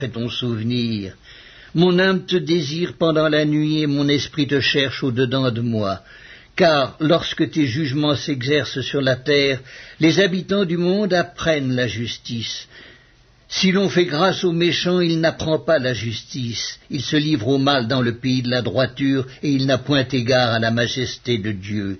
fait ton souvenir. Mon âme te désire pendant la nuit et mon esprit te cherche au-dedans de moi. Car lorsque tes jugements s'exercent sur la terre, les habitants du monde apprennent la justice. Si l'on fait grâce aux méchants, il n'apprend pas la justice. Il se livre au mal dans le pays de la droiture et il n'a point égard à la majesté de Dieu.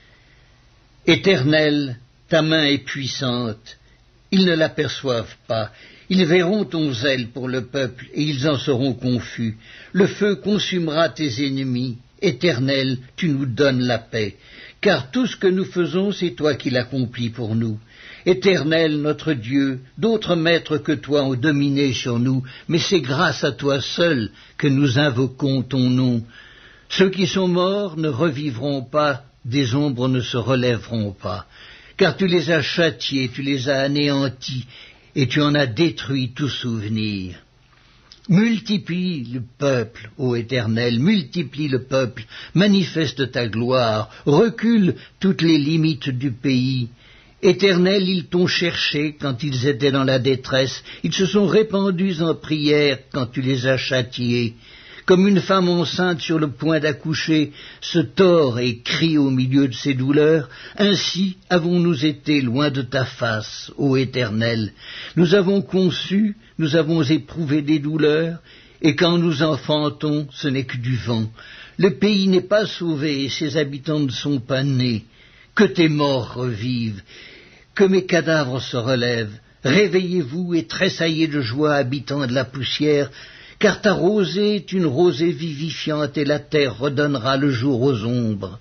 Éternel, ta main est puissante. Ils ne l'aperçoivent pas. Ils verront ton zèle pour le peuple, et ils en seront confus. Le feu consumera tes ennemis. Éternel, tu nous donnes la paix. Car tout ce que nous faisons, c'est toi qui l'accomplis pour nous. Éternel, notre Dieu, d'autres maîtres que toi ont dominé sur nous, mais c'est grâce à toi seul que nous invoquons ton nom. Ceux qui sont morts ne revivront pas, des ombres ne se relèveront pas. Car tu les as châtiés, tu les as anéantis, et tu en as détruit tout souvenir. Multiplie le peuple, ô Éternel, multiplie le peuple, manifeste ta gloire, recule toutes les limites du pays. Éternel, ils t'ont cherché quand ils étaient dans la détresse, ils se sont répandus en prière quand tu les as châtiés. Comme une femme enceinte sur le point d'accoucher se tord et crie au milieu de ses douleurs, ainsi avons-nous été loin de ta face, ô Éternel. Nous avons conçu, nous avons éprouvé des douleurs, et quand nous enfantons, ce n'est que du vent. Le pays n'est pas sauvé et ses habitants ne sont pas nés. Que tes morts revivent, que mes cadavres se relèvent. Réveillez-vous et tressaillez de joie, habitants de la poussière, car ta rosée est une rosée vivifiante et la terre redonnera le jour aux ombres.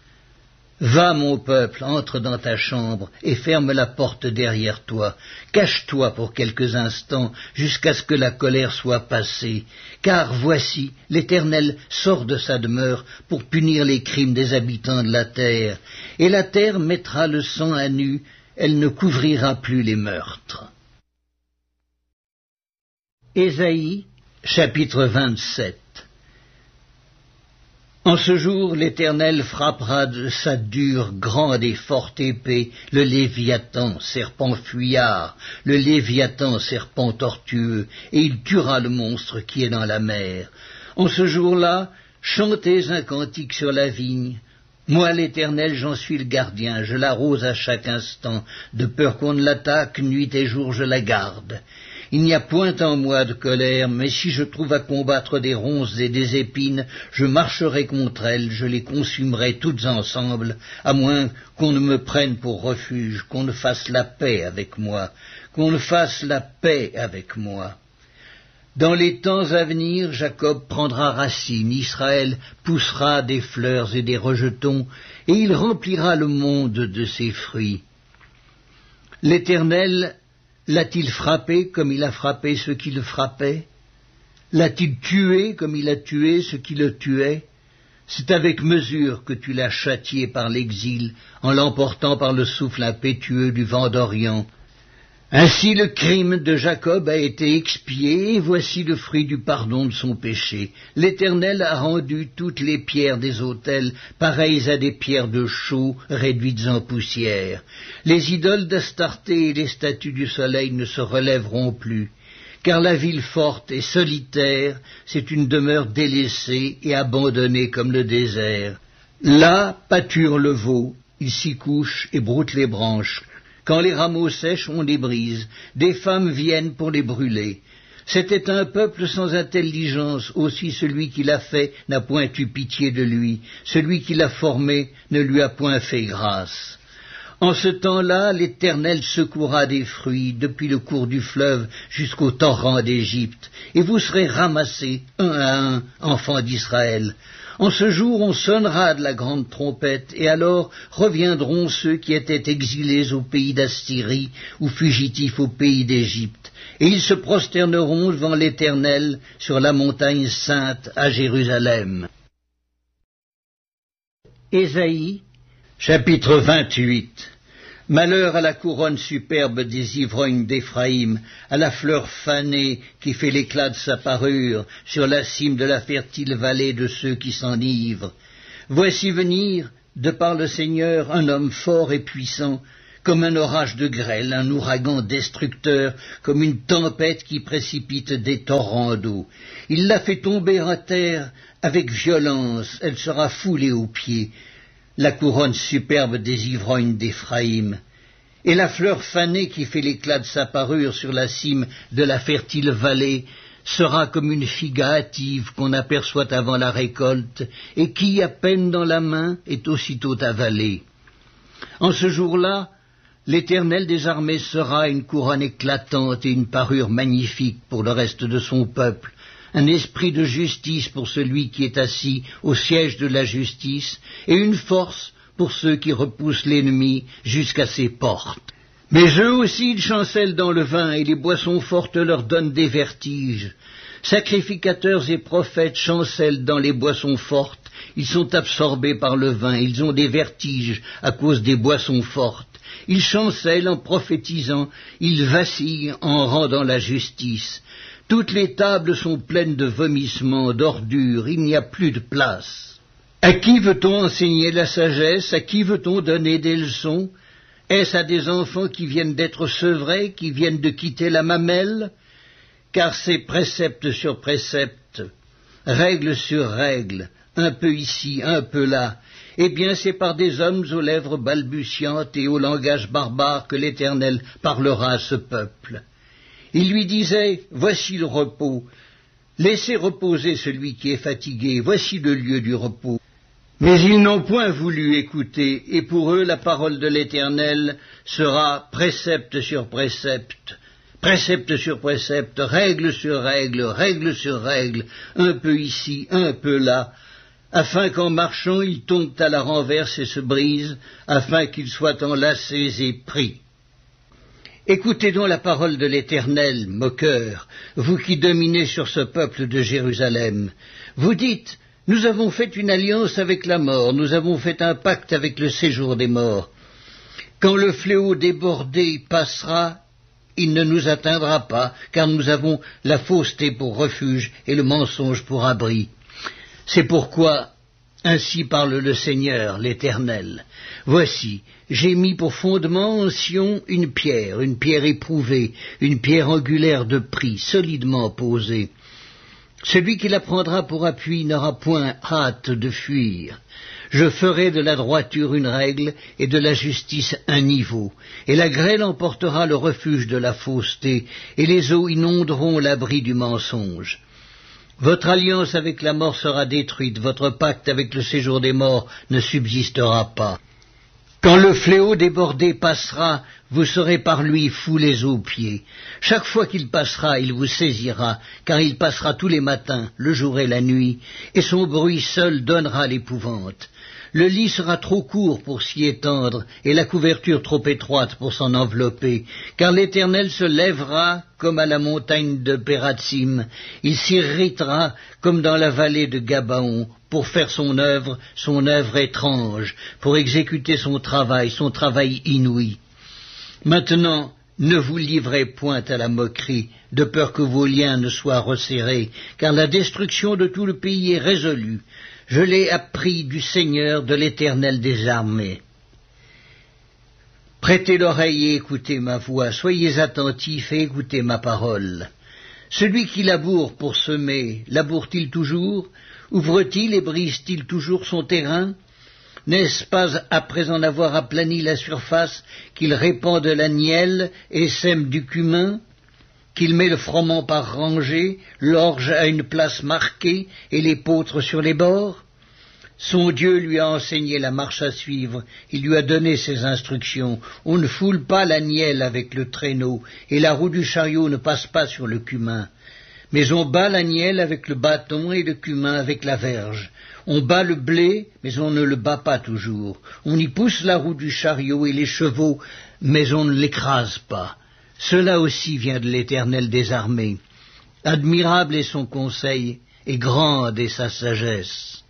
Va, mon peuple, entre dans ta chambre et ferme la porte derrière toi. Cache-toi pour quelques instants jusqu'à ce que la colère soit passée, car voici, l'Éternel sort de sa demeure pour punir les crimes des habitants de la terre, et la terre mettra le sang à nu, elle ne couvrira plus les meurtres. Ésaïe Chapitre 27. En ce jour, l'Éternel frappera de sa dure, grande et forte épée le Léviathan, serpent fuyard, le Léviathan, serpent tortueux, et il tuera le monstre qui est dans la mer. En ce jour-là, chantez un cantique sur la vigne. Moi, l'Éternel, j'en suis le gardien, je l'arrose à chaque instant, de peur qu'on ne l'attaque, nuit et jour je la garde. Il n'y a point en moi de colère, mais si je trouve à combattre des ronces et des épines, je marcherai contre elles, je les consumerai toutes ensemble, à moins qu'on ne me prenne pour refuge, qu'on ne fasse la paix avec moi, qu'on ne fasse la paix avec moi. Dans les temps à venir, Jacob prendra racine, Israël poussera des fleurs et des rejetons, et il remplira le monde de ses fruits. L'Éternel l'a-t-il frappé comme il a frappé ceux qui le frappaient? L'a-t-il tué comme il a tué ceux qui le tuaient? C'est avec mesure que tu l'as châtié par l'exil, en l'emportant par le souffle impétueux du vent d'Orient. Ainsi le crime de Jacob a été expié, et voici le fruit du pardon de son péché. L'Éternel a rendu toutes les pierres des autels pareilles à des pierres de chaux réduites en poussière. Les idoles d'Astarté et les statues du soleil ne se relèveront plus, car la ville forte et solitaire, c'est une demeure délaissée et abandonnée comme le désert. Là pâture le veau, il s'y couche et broute les branches. Quand les rameaux sèchent, on les brise. Des femmes viennent pour les brûler. C'était un peuple sans intelligence, aussi celui qui l'a fait n'a point eu pitié de lui. Celui qui l'a formé ne lui a point fait grâce. En ce temps-là, l'Éternel secourra des fruits, depuis le cours du fleuve jusqu'au torrent d'Égypte, et vous serez ramassés, un à un, enfants d'Israël. En ce jour, on sonnera de la grande trompette, et alors reviendront ceux qui étaient exilés au pays d'Assyrie ou fugitifs au pays d'Égypte, et ils se prosterneront devant l'Éternel sur la montagne sainte à Jérusalem. Ésaïe, chapitre 28. Malheur à la couronne superbe des ivrognes d'Éphraïm, à la fleur fanée qui fait l'éclat de sa parure, sur la cime de la fertile vallée de ceux qui s'enivrent. Voici venir, de par le Seigneur, un homme fort et puissant, comme un orage de grêle, un ouragan destructeur, comme une tempête qui précipite des torrents d'eau. Il l'a fait tomber à terre avec violence, elle sera foulée aux pieds, la couronne superbe des ivrognes d'Éphraïm. Et la fleur fanée qui fait l'éclat de sa parure sur la cime de la fertile vallée sera comme une figue hâtive qu'on aperçoit avant la récolte et qui, à peine dans la main, est aussitôt avalée. En ce jour-là, l'Éternel des armées sera une couronne éclatante et une parure magnifique pour le reste de son peuple, un esprit de justice pour celui qui est assis au siège de la justice et une force pour ceux qui repoussent l'ennemi jusqu'à ses portes. Mais eux aussi ils chancellent dans le vin, et les boissons fortes leur donnent des vertiges. Sacrificateurs et prophètes chancellent dans les boissons fortes, ils sont absorbés par le vin, ils ont des vertiges à cause des boissons fortes. Ils chancellent en prophétisant, ils vacillent en rendant la justice. Toutes les tables sont pleines de vomissements, d'ordures, il n'y a plus de place. À qui veut-on enseigner la sagesse? À qui veut-on donner des leçons? Est-ce à des enfants qui viennent d'être sevrés, qui viennent de quitter la mamelle? Car c'est précepte sur précepte, règle sur règle, un peu ici, un peu là. Eh bien, c'est par des hommes aux lèvres balbutiantes et au langage barbare que l'Éternel parlera à ce peuple. Il lui disait, voici le repos, laissez reposer celui qui est fatigué, voici le lieu du repos. Mais ils n'ont point voulu écouter, et pour eux la parole de l'Éternel sera précepte sur précepte, règle sur règle, règle sur règle, un peu ici, un peu là, afin qu'en marchant ils tombent à la renverse et se brisent, afin qu'ils soient enlacés et pris. Écoutez donc la parole de l'Éternel, moqueurs, vous qui dominez sur ce peuple de Jérusalem. Vous dites, nous avons fait une alliance avec la mort, nous avons fait un pacte avec le séjour des morts. Quand le fléau débordé passera, il ne nous atteindra pas, car nous avons la fausseté pour refuge et le mensonge pour abri. C'est pourquoi, ainsi parle le Seigneur, l'Éternel. Voici, j'ai mis pour fondement en Sion une pierre éprouvée, une pierre angulaire de prix, solidement posée. Celui qui la prendra pour appui n'aura point hâte de fuir. Je ferai de la droiture une règle et de la justice un niveau, et la grêle emportera le refuge de la fausseté, et les eaux inonderont l'abri du mensonge. Votre alliance avec la mort sera détruite, votre pacte avec le séjour des morts ne subsistera pas. Quand le fléau débordé passera, vous serez par lui foulés aux pieds. Chaque fois qu'il passera, il vous saisira, car il passera tous les matins, le jour et la nuit, et son bruit seul donnera l'épouvante. Le lit sera trop court pour s'y étendre, et la couverture trop étroite pour s'en envelopper, car l'Éternel se lèvera comme à la montagne de Pératsim, il s'irritera comme dans la vallée de Gabaon, pour faire son œuvre étrange, pour exécuter son travail inouï. Maintenant, ne vous livrez point à la moquerie, de peur que vos liens ne soient resserrés, car la destruction de tout le pays est résolue. Je l'ai appris du Seigneur, de l'Éternel des armées. Prêtez l'oreille et écoutez ma voix, soyez attentifs et écoutez ma parole. Celui qui laboure pour semer, laboure-t-il toujours? Ouvre-t-il et brise-t-il toujours son terrain? N'est-ce pas, après en avoir aplani la surface, qu'il répand de la nielle et sème du cumin, qu'il met le froment par rangée, l'orge à une place marquée et l'épeautre sur les bords? Son Dieu lui a enseigné la marche à suivre, il lui a donné ses instructions. On ne foule pas la nielle avec le traîneau, et la roue du chariot ne passe pas sur le cumin. Mais on bat la nielle avec le bâton et le cumin avec la verge. On bat le blé, mais on ne le bat pas toujours. On y pousse la roue du chariot et les chevaux, mais on ne l'écrase pas. Cela aussi vient de l'Éternel des armées. Admirable est son conseil, et grande est sa sagesse.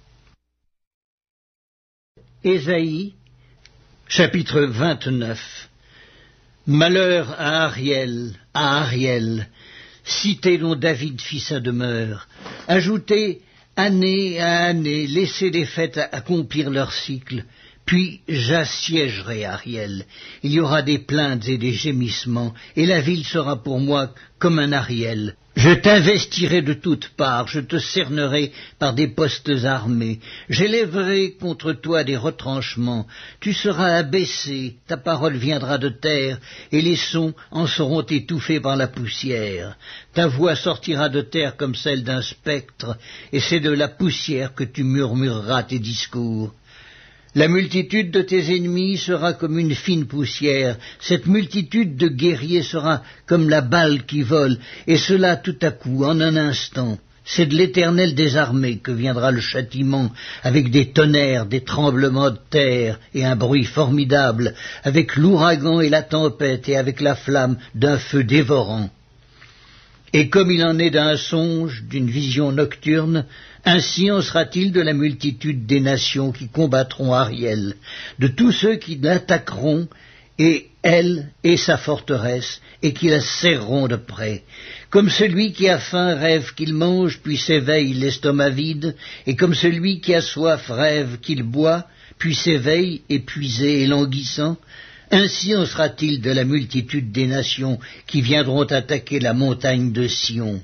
Ésaïe, chapitre 29. Malheur à Ariel, cité dont David fit sa demeure. Ajoutez année à année, laissez les fêtes accomplir leur cycle. Puis j'assiégerai Ariel. Il y aura des plaintes et des gémissements, et la ville sera pour moi comme un Ariel. Je t'investirai de toutes parts, je te cernerai par des postes armés, j'élèverai contre toi des retranchements, tu seras abaissé, ta parole viendra de terre, et les sons en seront étouffés par la poussière. Ta voix sortira de terre comme celle d'un spectre, et c'est de la poussière que tu murmureras tes discours. La multitude de tes ennemis sera comme une fine poussière, cette multitude de guerriers sera comme la balle qui vole, et cela tout à coup, en un instant. C'est de l'Éternel des armées que viendra le châtiment, avec des tonnerres, des tremblements de terre, et un bruit formidable, avec l'ouragan et la tempête, et avec la flamme d'un feu dévorant. Et comme il en est d'un songe, d'une vision nocturne, ainsi en sera-t-il de la multitude des nations qui combattront Ariel, de tous ceux qui l'attaqueront, et elle et sa forteresse, et qui la serreront de près. Comme celui qui a faim rêve qu'il mange, puis s'éveille l'estomac vide, et comme celui qui a soif rêve qu'il boit, puis s'éveille épuisé et languissant, ainsi en sera-t-il de la multitude des nations qui viendront attaquer la montagne de Sion.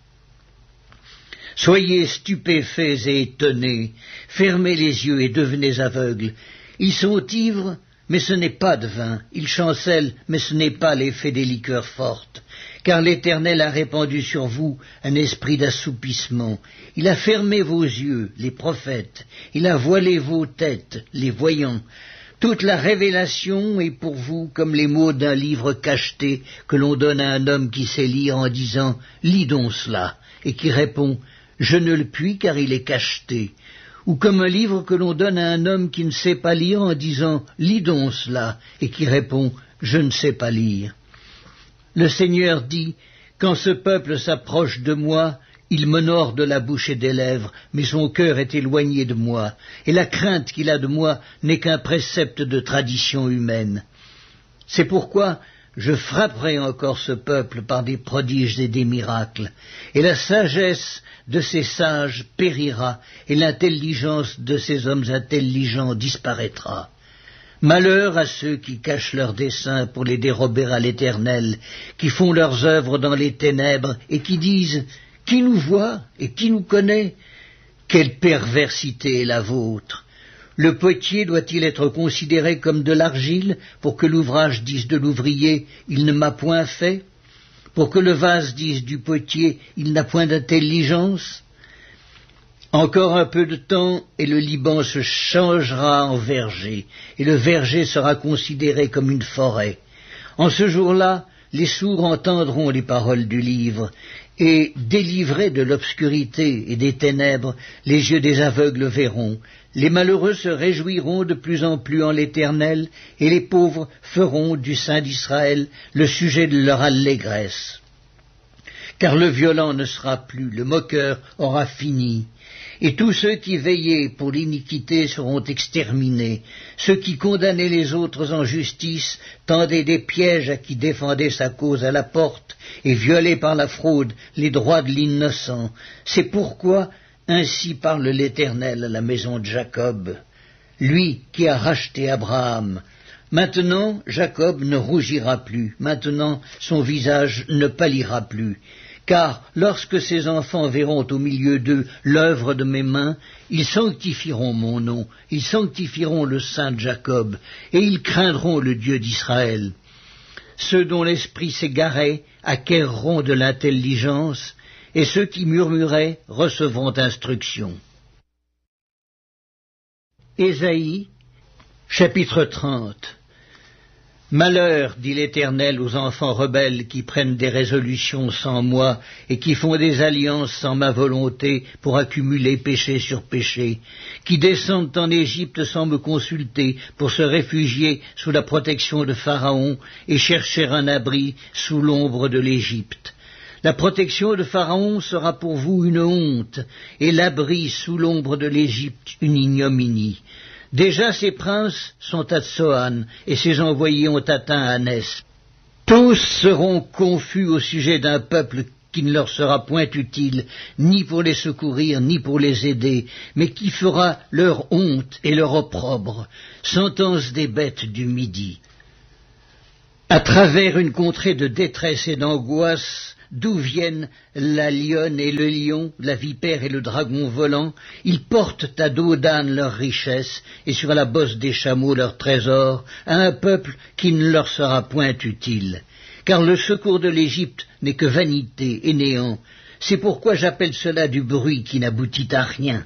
Soyez stupéfaits et étonnés, fermez les yeux et devenez aveugles. Ils sont ivres, mais ce n'est pas de vin, ils chancellent, mais ce n'est pas l'effet des liqueurs fortes, car l'Éternel a répandu sur vous un esprit d'assoupissement. Il a fermé vos yeux, les prophètes, il a voilé vos têtes, les voyants. Toute la révélation est pour vous comme les mots d'un livre cacheté que l'on donne à un homme qui sait lire en disant « Lis donc cela » et qui répond « Je ne le puis car il est cacheté » ou comme un livre que l'on donne à un homme qui ne sait pas lire en disant « Lis donc cela » et qui répond « Je ne sais pas lire ». Le Seigneur dit « Quand ce peuple s'approche de moi, il m'honore de la bouche et des lèvres, mais son cœur est éloigné de moi, et la crainte qu'il a de moi n'est qu'un précepte de tradition humaine. C'est pourquoi je frapperai encore ce peuple par des prodiges et des miracles, et la sagesse de ces sages périra, et l'intelligence de ces hommes intelligents disparaîtra. Malheur à ceux qui cachent leurs desseins pour les dérober à l'Éternel, qui font leurs œuvres dans les ténèbres, et qui disent « Qui nous voit et qui nous connaît ?» Quelle perversité est la vôtre! Le potier doit-il être considéré comme de l'argile pour que l'ouvrage dise de l'ouvrier « Il ne m'a point fait » pour que le vase dise du potier « Il n'a point d'intelligence » Encore un peu de temps, et le Liban se changera en verger, et le verger sera considéré comme une forêt. En ce jour-là, les sourds entendront les paroles du livre, et, délivrés de l'obscurité et des ténèbres, les yeux des aveugles verront. Les malheureux se réjouiront de plus en plus en l'Éternel, et les pauvres feront du Saint d'Israël le sujet de leur allégresse. Car le violent ne sera plus, le moqueur aura fini. Et tous ceux qui veillaient pour l'iniquité seront exterminés. Ceux qui condamnaient les autres en justice tendaient des pièges à qui défendait sa cause à la porte et violaient par la fraude les droits de l'innocent. C'est pourquoi ainsi parle l'Éternel à la maison de Jacob, lui qui a racheté Abraham. Maintenant Jacob ne rougira plus, maintenant son visage ne pâlira plus. Car lorsque ces enfants verront au milieu d'eux l'œuvre de mes mains, ils sanctifieront mon nom, ils sanctifieront le Saint de Jacob, et ils craindront le Dieu d'Israël. Ceux dont l'esprit s'égarait acquerront de l'intelligence, et ceux qui murmuraient recevront instruction. Ésaïe, chapitre 30. Malheur, dit l'Éternel, aux enfants rebelles qui prennent des résolutions sans moi et qui font des alliances sans ma volonté pour accumuler péché sur péché, qui descendent en Égypte sans me consulter pour se réfugier sous la protection de Pharaon et chercher un abri sous l'ombre de l'Égypte. La protection de Pharaon sera pour vous une honte et l'abri sous l'ombre de l'Égypte une ignominie. Déjà ses princes sont à Tsoan, et ses envoyés ont atteint Anès. Tous seront confus au sujet d'un peuple qui ne leur sera point utile, ni pour les secourir, ni pour les aider, mais qui fera leur honte et leur opprobre, sentence des bêtes du Midi. À travers une contrée de détresse et d'angoisse, d'où viennent la lionne et le lion, la vipère et le dragon volant, ils portent à dos d'âne leurs richesses et sur la bosse des chameaux leurs trésors, à un peuple qui ne leur sera point utile. Car le secours de l'Égypte n'est que vanité et néant. C'est pourquoi j'appelle cela du bruit qui n'aboutit à rien.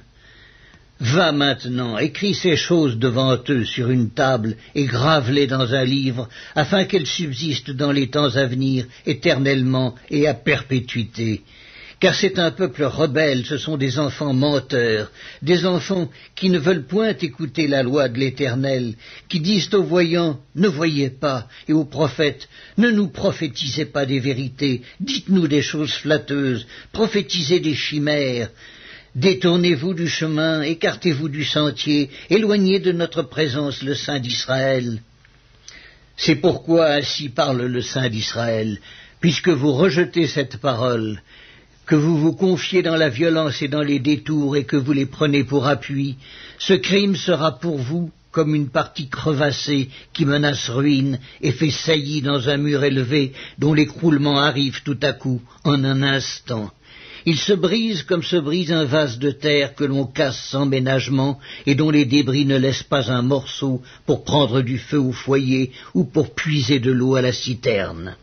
Va maintenant, écris ces choses devant eux sur une table et grave-les dans un livre, afin qu'elles subsistent dans les temps à venir, éternellement et à perpétuité. Car c'est un peuple rebelle, ce sont des enfants menteurs, des enfants qui ne veulent point écouter la loi de l'Éternel, qui disent aux voyants, ne voyez pas, et aux prophètes, ne nous prophétisez pas des vérités, dites-nous des choses flatteuses, prophétisez des chimères. Détournez-vous du chemin, écartez-vous du sentier, éloignez de notre présence le Saint d'Israël. C'est pourquoi ainsi parle le Saint d'Israël, puisque vous rejetez cette parole, que vous vous confiez dans la violence et dans les détours et que vous les prenez pour appui, ce crime sera pour vous comme une partie crevassée qui menace ruine et fait saillie dans un mur élevé dont l'écroulement arrive tout à coup en un instant. Il se brise comme se brise un vase de terre que l'on casse sans ménagement et dont les débris ne laissent pas un morceau pour prendre du feu au foyer ou pour puiser de l'eau à la citerne.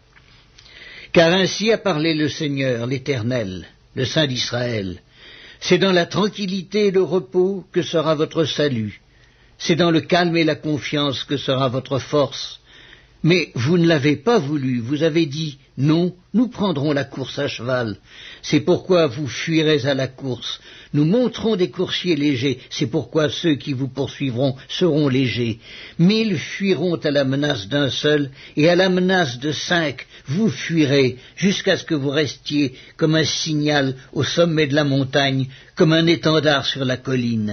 Car ainsi a parlé le Seigneur, l'Éternel, le Saint d'Israël. C'est dans la tranquillité et le repos que sera votre salut. C'est dans le calme et la confiance que sera votre force. Mais vous ne l'avez pas voulu, vous avez dit « Non, nous prendrons la course à cheval ». C'est pourquoi vous fuirez à la course. Nous monterons des coursiers légers, c'est pourquoi ceux qui vous poursuivront seront légers. 1000 fuiront à la menace d'un seul, et à la menace de 5, vous fuirez, jusqu'à ce que vous restiez comme un signal au sommet de la montagne, comme un étendard sur la colline.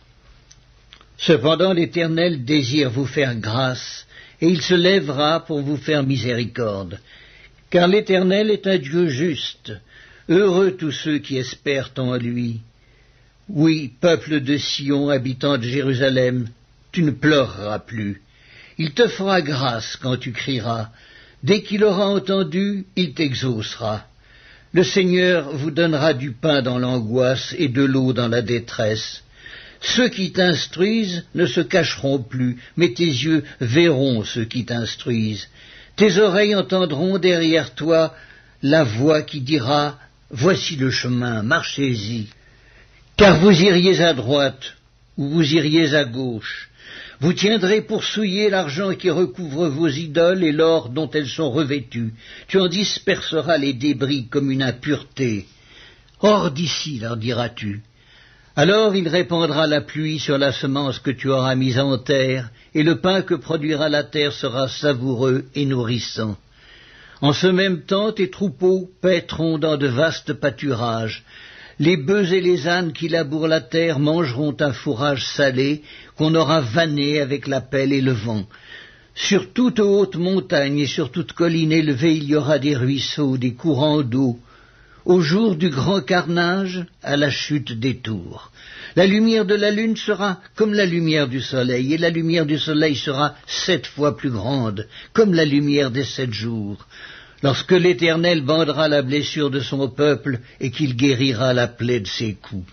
Cependant l'Éternel désire vous faire grâce, et il se lèvera pour vous faire miséricorde. Car l'Éternel est un Dieu juste, heureux tous ceux qui espèrent en lui. Oui, peuple de Sion, habitant de Jérusalem, tu ne pleureras plus. Il te fera grâce quand tu crieras. Dès qu'il aura entendu, il t'exaucera. Le Seigneur vous donnera du pain dans l'angoisse et de l'eau dans la détresse. Ceux qui t'instruisent ne se cacheront plus, mais tes yeux verront ceux qui t'instruisent. Tes oreilles entendront derrière toi la voix qui dira « Voici le chemin, marchez-y ». Car vous iriez à droite ou vous iriez à gauche. Vous tiendrez pour souiller l'argent qui recouvre vos idoles et l'or dont elles sont revêtues. Tu en disperseras les débris comme une impureté. Hors d'ici, leur diras-tu. Alors il répandra la pluie sur la semence que tu auras mise en terre, et le pain que produira la terre sera savoureux et nourrissant. En ce même temps, tes troupeaux paîtront dans de vastes pâturages. Les bœufs et les ânes qui labourent la terre mangeront un fourrage salé qu'on aura vanné avec la pelle et le vent. Sur toute haute montagne et sur toute colline élevée, il y aura des ruisseaux, des courants d'eau. Au jour du grand carnage, à la chute des tours. La lumière de la lune sera comme la lumière du soleil, et la lumière du soleil sera 7 fois plus grande, comme la lumière des 7 jours. Lorsque l'Éternel bandera la blessure de son peuple, et qu'il guérira la plaie de ses coups.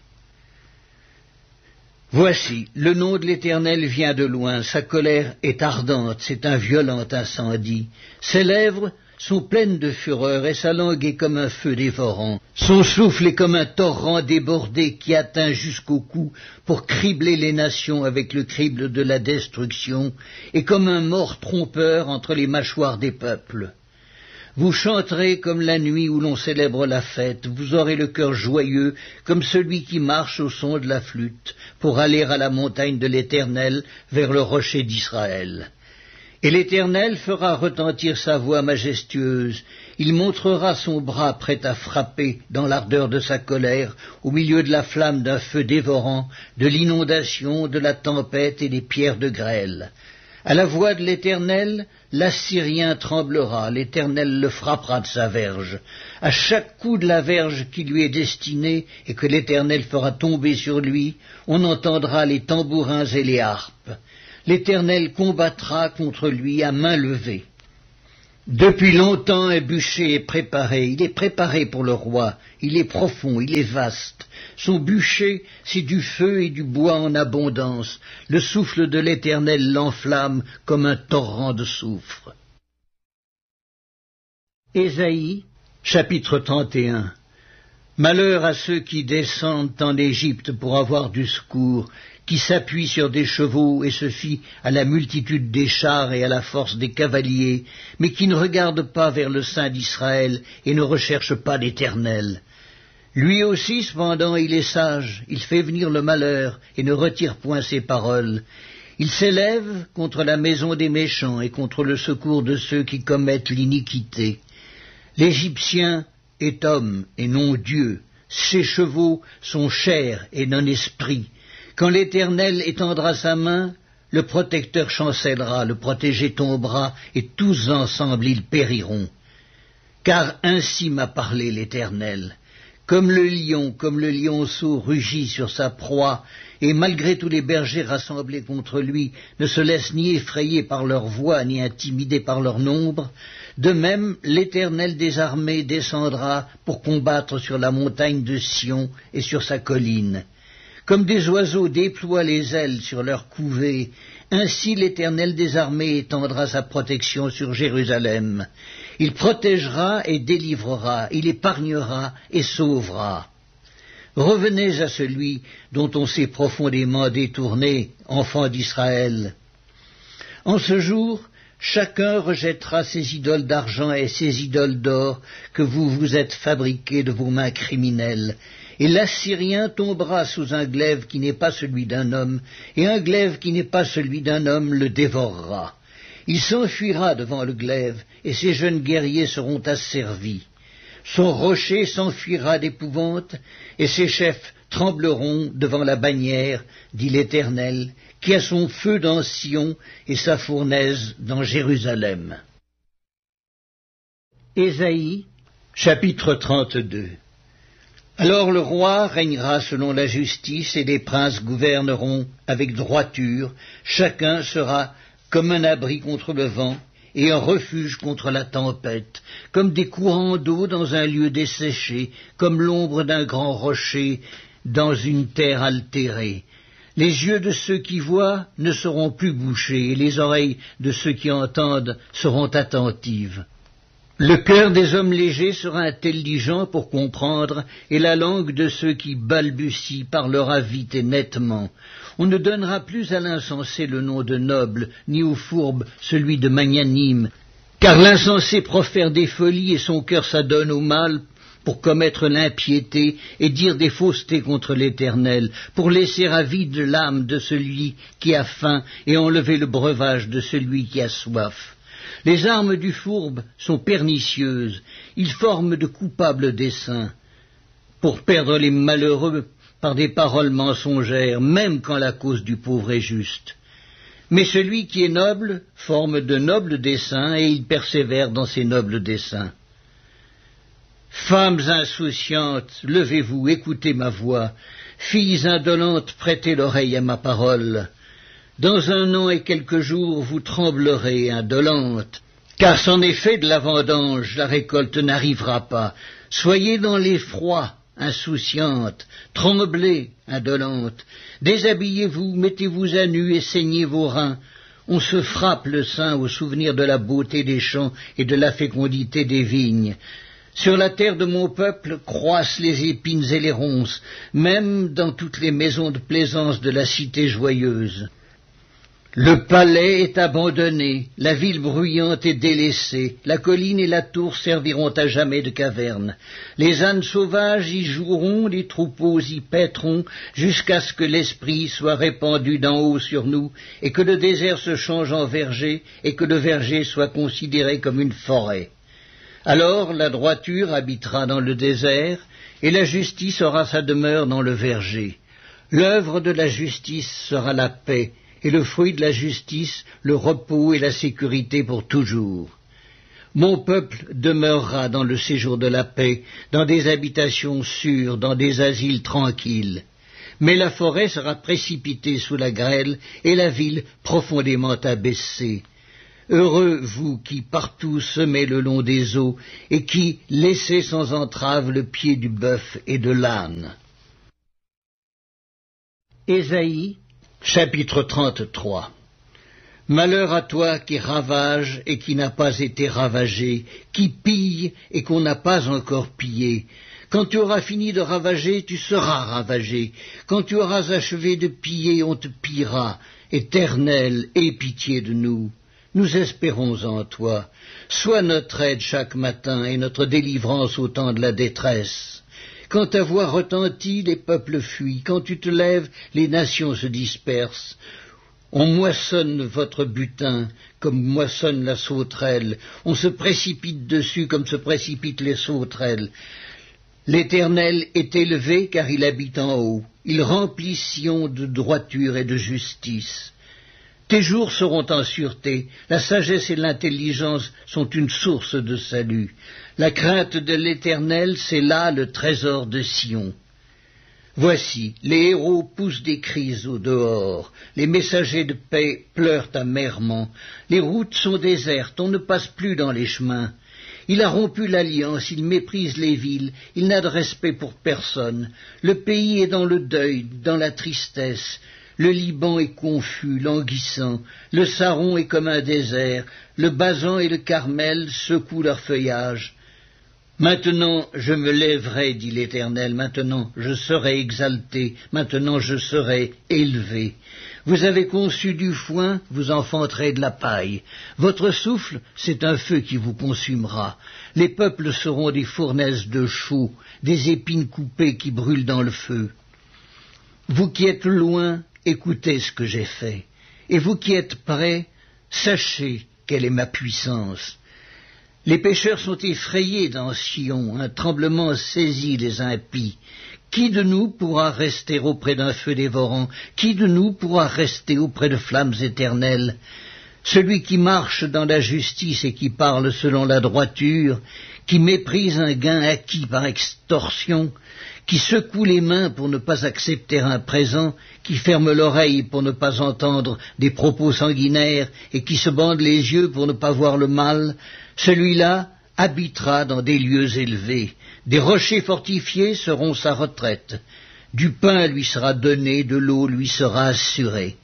Voici, le nom de l'Éternel vient de loin, sa colère est ardente, c'est un violent incendie. Ses lèvres sont pleines de fureur, et sa langue est comme un feu dévorant. Son souffle est comme un torrent débordé qui atteint jusqu'au cou pour cribler les nations avec le crible de la destruction, et comme un mors trompeur entre les mâchoires des peuples. Vous chanterez comme la nuit où l'on célèbre la fête, vous aurez le cœur joyeux comme celui qui marche au son de la flûte pour aller à la montagne de l'Éternel vers le rocher d'Israël. Et l'Éternel fera retentir sa voix majestueuse, il montrera son bras prêt à frapper dans l'ardeur de sa colère, au milieu de la flamme d'un feu dévorant, de l'inondation, de la tempête et des pierres de grêle. À la voix de l'Éternel, l'Assyrien tremblera, l'Éternel le frappera de sa verge. À chaque coup de la verge qui lui est destinée et que l'Éternel fera tomber sur lui, on entendra les tambourins et les harpes. L'Éternel combattra contre lui à main levée. Depuis longtemps un bûcher est préparé, il est préparé pour le roi, il est profond, il est vaste. Son bûcher, c'est du feu et du bois en abondance, le souffle de l'Éternel l'enflamme comme un torrent de soufre. Ésaïe, chapitre 31. Malheur à ceux qui descendent en Égypte pour avoir du secours, qui s'appuient sur des chevaux et se fient à la multitude des chars et à la force des cavaliers, mais qui ne regardent pas vers le Saint d'Israël et ne recherchent pas l'Éternel. Lui aussi, cependant, il est sage, il fait venir le malheur et ne retire point ses paroles. Il s'élève contre la maison des méchants et contre le secours de ceux qui commettent l'iniquité. L'Égyptien est homme et non Dieu, ses chevaux sont chair et non esprit. Quand l'Éternel étendra sa main, le protecteur chancellera, le protégé tombera, et tous ensemble ils périront. Car ainsi m'a parlé l'Éternel. Comme le lionceau rugit sur sa proie, et malgré tous les bergers rassemblés contre lui, ne se laissent ni effrayer par leur voix, ni intimider par leur nombre, de même l'Éternel des armées descendra pour combattre sur la montagne de Sion et sur sa colline. Comme des oiseaux déploient les ailes sur leur couvée, ainsi l'Éternel des armées étendra sa protection sur Jérusalem. Il protégera et délivrera, il épargnera et sauvera. Revenez à celui dont on s'est profondément détourné, enfants d'Israël. En ce jour, chacun rejettera ses idoles d'argent et ses idoles d'or que vous vous êtes fabriqués de vos mains criminelles. Et l'Assyrien tombera sous un glaive qui n'est pas celui d'un homme, et un glaive qui n'est pas celui d'un homme le dévorera. Il s'enfuira devant le glaive, et ses jeunes guerriers seront asservis. Son rocher s'enfuira d'épouvante, et ses chefs trembleront devant la bannière, dit l'Éternel, qui a son feu dans Sion et sa fournaise dans Jérusalem. Ésaïe, chapitre 32. Alors le roi régnera selon la justice, et les princes gouverneront avec droiture. Chacun sera comme un abri contre le vent, et un refuge contre la tempête, comme des courants d'eau dans un lieu desséché, comme l'ombre d'un grand rocher dans une terre altérée. Les yeux de ceux qui voient ne seront plus bouchés, et les oreilles de ceux qui entendent seront attentives. Le cœur des hommes légers sera intelligent pour comprendre, et la langue de ceux qui balbutient parlera vite et nettement. On ne donnera plus à l'insensé le nom de noble, ni au fourbe celui de magnanime, car l'insensé profère des folies et son cœur s'adonne au mal pour commettre l'impiété et dire des faussetés contre l'Éternel, pour laisser à vide l'âme de celui qui a faim et enlever le breuvage de celui qui a soif. Les armes du fourbe sont pernicieuses, ils forment de coupables desseins, pour perdre les malheureux par des paroles mensongères, même quand la cause du pauvre est juste. Mais celui qui est noble forme de nobles desseins, et il persévère dans ses nobles desseins. Femmes insouciantes, levez-vous, écoutez ma voix. Filles indolentes, prêtez l'oreille à ma parole. Dans 1 an et quelques jours, vous tremblerez, indolentes, car c'en est fait de la vendange, la récolte n'arrivera pas. Soyez dans l'effroi, insouciantes, tremblez, indolentes, déshabillez-vous, mettez-vous à nu et saignez vos reins. On se frappe le sein au souvenir de la beauté des champs et de la fécondité des vignes. Sur la terre de mon peuple croissent les épines et les ronces, même dans toutes les maisons de plaisance de la cité joyeuse. Le palais est abandonné, la ville bruyante est délaissée, la colline et la tour serviront à jamais de caverne. Les ânes sauvages y joueront, les troupeaux y paîtront, jusqu'à ce que l'esprit soit répandu d'en haut sur nous, et que le désert se change en verger, et que le verger soit considéré comme une forêt. Alors la droiture habitera dans le désert, et la justice aura sa demeure dans le verger. L'œuvre de la justice sera la paix, et le fruit de la justice, le repos et la sécurité pour toujours. Mon peuple demeurera dans le séjour de la paix, dans des habitations sûres, dans des asiles tranquilles. Mais la forêt sera précipitée sous la grêle, et la ville profondément abaissée. Heureux vous qui partout semez le long des eaux, et qui laissez sans entrave le pied du bœuf et de l'âne. Ésaïe, chapitre 33. Malheur à toi qui ravage et qui n'a pas été ravagé, qui pille et qu'on n'a pas encore pillé. Quand tu auras fini de ravager, tu seras ravagé. Quand tu auras achevé de piller, on te pillera. Éternel, aie pitié de nous. Nous espérons en toi. Sois notre aide chaque matin et notre délivrance au temps de la détresse. Quand ta voix retentit, les peuples fuient. Quand tu te lèves, les nations se dispersent. On moissonne votre butin comme moissonne la sauterelle. On se précipite dessus comme se précipitent les sauterelles. L'Éternel est élevé car il habite en haut. Il remplit Sion de droiture et de justice. Tes jours seront en sûreté. La sagesse et l'intelligence sont une source de salut. La crainte de l'Éternel, c'est là le trésor de Sion. Voici, les héros poussent des cris au dehors, les messagers de paix pleurent amèrement, les routes sont désertes, on ne passe plus dans les chemins. Il a rompu l'alliance, il méprise les villes, il n'a de respect pour personne. Le pays est dans le deuil, dans la tristesse. Le Liban est confus, languissant, le Saron est comme un désert, le Basan et le Carmel secouent leur feuillage. Maintenant je me lèverai, dit l'Éternel, maintenant je serai exalté, maintenant je serai élevé. Vous avez conçu du foin, vous enfanterez de la paille. Votre souffle, c'est un feu qui vous consumera. Les peuples seront des fournaises de chaux, des épines coupées qui brûlent dans le feu. Vous qui êtes loin, écoutez ce que j'ai fait. Et vous qui êtes près, sachez quelle est ma puissance. Les pécheurs sont effrayés dans Sion, un tremblement saisit les impies. Qui de nous pourra rester auprès d'un feu dévorant? Qui de nous pourra rester auprès de flammes éternelles? Celui qui marche dans la justice et qui parle selon la droiture, qui méprise un gain acquis par extorsion, qui secoue les mains pour ne pas accepter un présent, qui ferme l'oreille pour ne pas entendre des propos sanguinaires et qui se bande les yeux pour ne pas voir le mal, celui-là habitera dans des lieux élevés. Des rochers fortifiés seront sa retraite. Du pain lui sera donné, de l'eau lui sera assurée.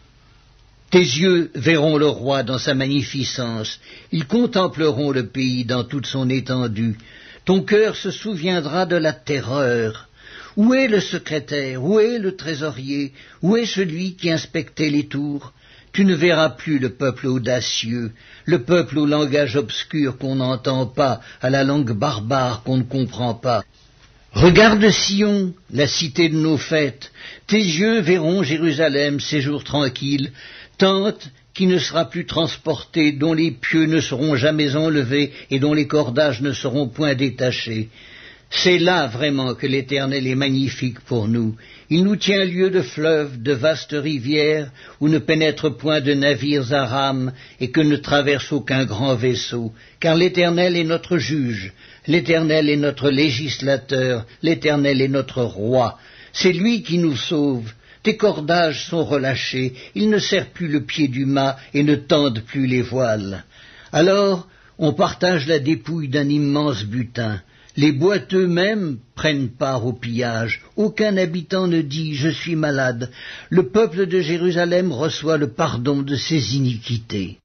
Tes yeux verront le roi dans sa magnificence. Ils contempleront le pays dans toute son étendue. Ton cœur se souviendra de la terreur. Où est le secrétaire? Où est le trésorier? Où est celui qui inspectait les tours? Tu ne verras plus le peuple audacieux, le peuple au langage obscur qu'on n'entend pas, à la langue barbare qu'on ne comprend pas. Regarde Sion, la cité de nos fêtes. Tes yeux verront Jérusalem, séjour tranquille, tente qui ne sera plus transportée, dont les pieux ne seront jamais enlevés et dont les cordages ne seront point détachés. C'est là vraiment que l'Éternel est magnifique pour nous. Il nous tient lieu de fleuves, de vastes rivières, où ne pénètrent point de navires à rames et que ne traverse aucun grand vaisseau. Car l'Éternel est notre juge, l'Éternel est notre législateur, l'Éternel est notre roi. C'est lui qui nous sauve. Tes cordages sont relâchés, il ne serre plus le pied du mât et ne tendent plus les voiles. Alors, on partage la dépouille d'un immense butin. Les boiteux eux-mêmes prennent part au pillage. Aucun habitant ne dit « je suis malade ». Le peuple de Jérusalem reçoit le pardon de ses iniquités.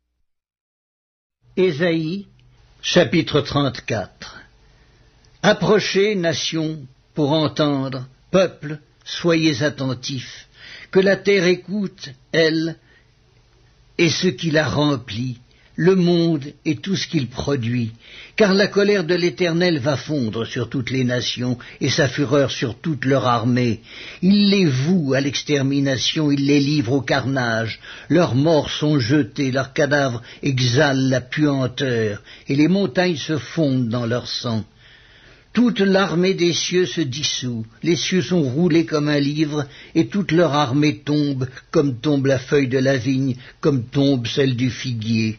Ésaïe, chapitre 34. Approchez, nations, pour entendre, peuple, soyez attentifs, que la terre écoute, elle, et ce qui la remplit, le monde et tout ce qu'il produit, car la colère de l'Éternel va fondre sur toutes les nations et sa fureur sur toute leur armée. Il les voue à l'extermination, il les livre au carnage, leurs morts sont jetés, leurs cadavres exhalent la puanteur, et les montagnes se fondent dans leur sang. Toute l'armée des cieux se dissout, les cieux sont roulés comme un livre, et toute leur armée tombe, comme tombe la feuille de la vigne, comme tombe celle du figuier.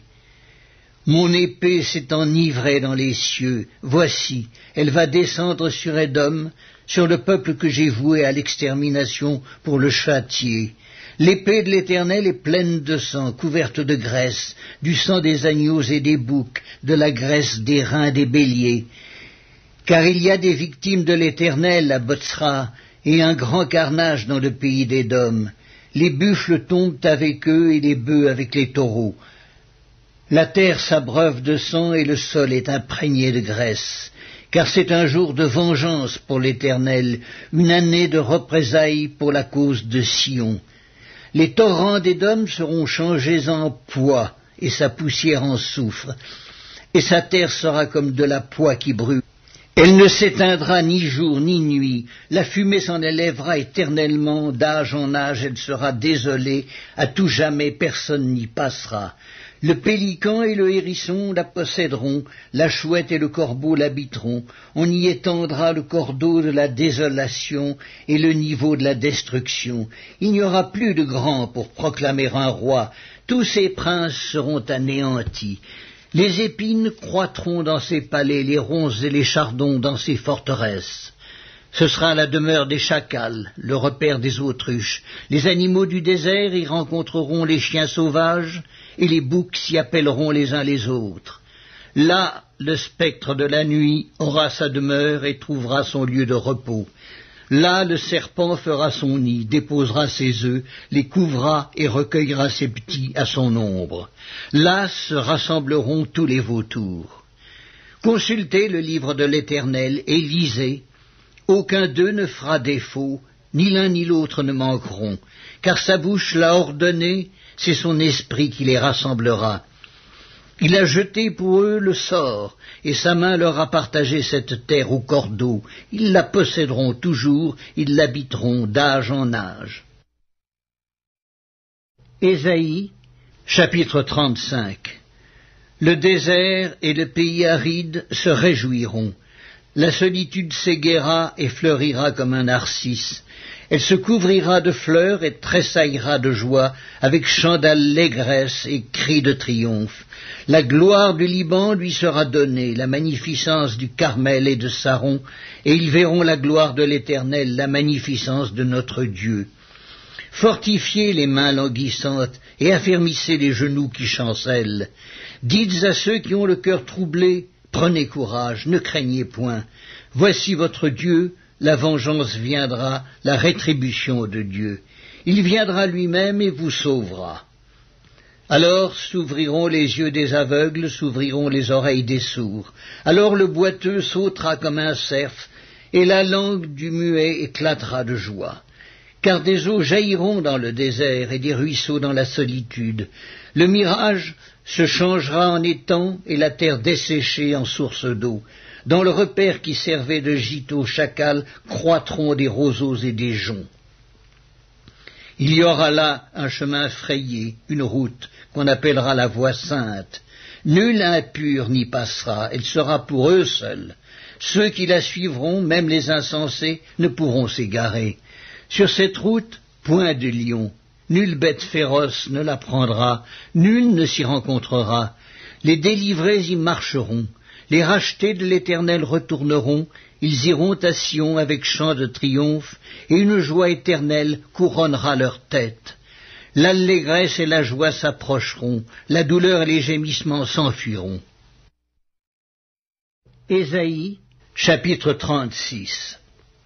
Mon épée s'est enivrée dans les cieux, voici, elle va descendre sur Édom, sur le peuple que j'ai voué à l'extermination pour le châtier. L'épée de l'Éternel est pleine de sang, couverte de graisse, du sang des agneaux et des boucs, de la graisse des reins des béliers. Car il y a des victimes de l'Éternel à Botsra, et un grand carnage dans le pays d'Édom. Les buffles tombent avec eux et les bœufs avec les taureaux. La terre s'abreuve de sang et le sol est imprégné de graisse. Car c'est un jour de vengeance pour l'Éternel, une année de représailles pour la cause de Sion. Les torrents d'Édom seront changés en poix, et sa poussière en soufre, et sa terre sera comme de la poix qui brûle. Elle ne s'éteindra ni jour ni nuit, la fumée s'en élèvera éternellement, d'âge en âge elle sera désolée, à tout jamais personne n'y passera. Le pélican et le hérisson la posséderont, la chouette et le corbeau l'habiteront, on y étendra le cordeau de la désolation et le niveau de la destruction. Il n'y aura plus de grands pour proclamer un roi, tous ces princes seront anéantis. Les épines croîtront dans ses palais, les ronces et les chardons dans ses forteresses. Ce sera la demeure des chacals, le repère des autruches. Les animaux du désert y rencontreront les chiens sauvages, et les boucs s'y appelleront les uns les autres. Là, le spectre de la nuit aura sa demeure et trouvera son lieu de repos. Là, le serpent fera son nid, déposera ses œufs, les couvra et recueillera ses petits à son ombre. Là se rassembleront tous les vautours. Consultez le livre de l'Éternel et lisez. Aucun d'eux ne fera défaut, ni l'un ni l'autre ne manqueront, car sa bouche l'a ordonné, c'est son esprit qui les rassemblera. Il a jeté pour eux le sort, et sa main leur a partagé cette terre au cordeau. Ils la posséderont toujours, ils l'habiteront d'âge en âge. Ésaïe, chapitre 35. Le désert et le pays aride se réjouiront. La solitude s'égaira et fleurira comme un narcisse. Elle se couvrira de fleurs et tressaillera de joie, avec chants d'allégresse et cris de triomphe. La gloire du Liban lui sera donnée, la magnificence du Carmel et de Saron, et ils verront la gloire de l'Éternel, la magnificence de notre Dieu. Fortifiez les mains languissantes et affermissez les genoux qui chancellent. Dites à ceux qui ont le cœur troublé, prenez courage, ne craignez point. Voici votre Dieu, la vengeance viendra, la rétribution de Dieu. Il viendra lui-même et vous sauvera. Alors s'ouvriront les yeux des aveugles, s'ouvriront les oreilles des sourds. Alors le boiteux sautera comme un cerf, et la langue du muet éclatera de joie. Car des eaux jailliront dans le désert et des ruisseaux dans la solitude. Le mirage se changera en étang et la terre desséchée en source d'eau. Dans le repère qui servait de gîte aux chacals croîtront des roseaux et des joncs. Il y aura là un chemin frayé, une route qu'on appellera la voie sainte. Nul impur n'y passera, elle sera pour eux seuls. Ceux qui la suivront, même les insensés, ne pourront s'égarer. Sur cette route, point de lion. Nulle bête féroce ne la prendra, nul ne s'y rencontrera. Les délivrés y marcheront. Les rachetés de l'Éternel retourneront, ils iront à Sion avec chant de triomphe, et une joie éternelle couronnera leur tête. L'allégresse et la joie s'approcheront, la douleur et les gémissements s'enfuiront. Ésaïe, chapitre 36.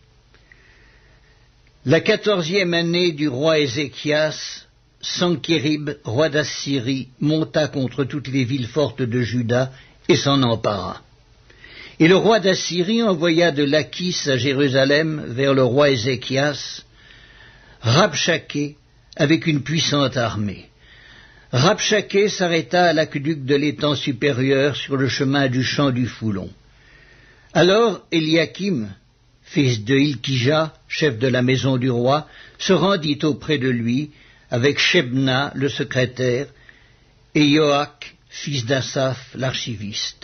La 14e année du roi Ézéchias, Sankérib, roi d'Assyrie, monta contre toutes les villes fortes de Juda et s'en empara. Et le roi d'Assyrie envoya de Lachis à Jérusalem vers le roi Ézéchias Rabshaké avec une puissante armée. Rabshaké s'arrêta à l'aqueduc de l'étang supérieur sur le chemin du champ du Foulon. Alors Éliakim, fils de Hilkija, chef de la maison du roi, se rendit auprès de lui avec Shebna, le secrétaire, et Yoach, fils d'Asaph, l'archiviste.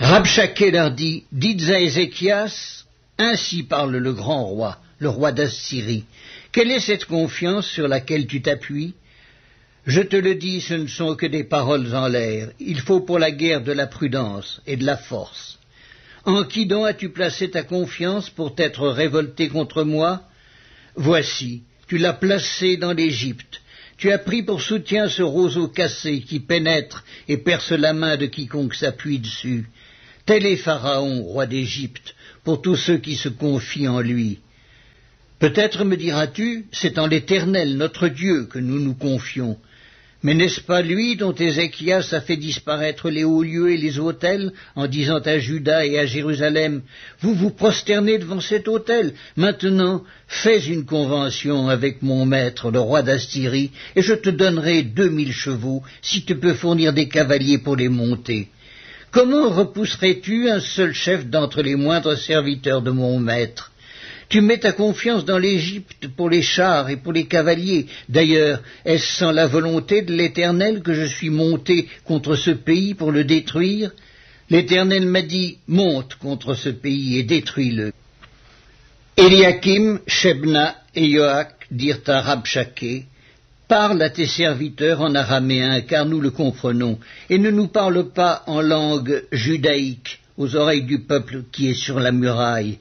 Rabshakeh leur dit, dites à Ézéchias, ainsi parle le grand roi, le roi d'Assyrie. Quelle est cette confiance sur laquelle tu t'appuies? Je te le dis, ce ne sont que des paroles en l'air. Il faut pour la guerre de la prudence et de la force. En qui donc as-tu placé ta confiance pour t'être révolté contre moi? Voici, tu l'as placé dans l'Égypte. Tu as pris pour soutien ce roseau cassé qui pénètre et perce la main de quiconque s'appuie dessus. Tel est Pharaon, roi d'Égypte, pour tous ceux qui se confient en lui. Peut-être me diras-tu, c'est en l'Éternel, notre Dieu, que nous nous confions. Mais n'est-ce pas lui dont Ézéchias a fait disparaître les hauts lieux et les autels, en disant à Juda et à Jérusalem, vous vous prosternez devant cet autel, maintenant fais une convention avec mon maître, le roi d'Assyrie, et je te donnerai 2000 chevaux, si tu peux fournir des cavaliers pour les monter. Comment repousserais-tu un seul chef d'entre les moindres serviteurs de mon maître? Tu mets ta confiance dans l'Égypte pour les chars et pour les cavaliers. D'ailleurs, est-ce sans la volonté de l'Éternel que je suis monté contre ce pays pour le détruire? L'Éternel m'a dit, monte contre ce pays et détruis-le. Éliakim, Shebna et Yoach dirent à Rabshakeh, parle à tes serviteurs en araméen, car nous le comprenons, et ne nous parle pas en langue judaïque aux oreilles du peuple qui est sur la muraille.